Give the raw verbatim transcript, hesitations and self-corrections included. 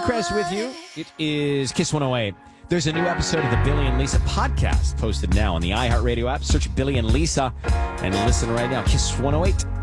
Seacrest with you. It is Kiss one oh eight. There's a new episode of the Billy and Lisa podcast posted now on the iHeartRadio app. Search Billy and Lisa and listen right now. Kiss one oh eight.